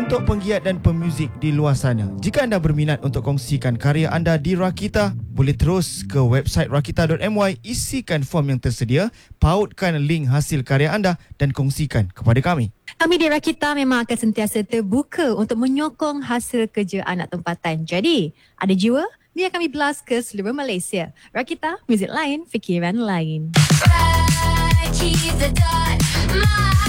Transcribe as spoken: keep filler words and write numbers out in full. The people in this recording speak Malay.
untuk penggiat dan pemuzik di luar sana, jika anda berminat untuk kongsikan karya anda di Rakita, boleh terus ke website rakita dot my, isikan form yang tersedia, pautkan link hasil karya anda dan kongsikan kepada kami. Kami di Rakita memang akan sentiasa terbuka untuk menyokong hasil kerja anak tempatan. Jadi, ada jiwa, biar kami blast ke seluruh Malaysia. Rakita, muzik lain, fikiran lain. Rakita dot my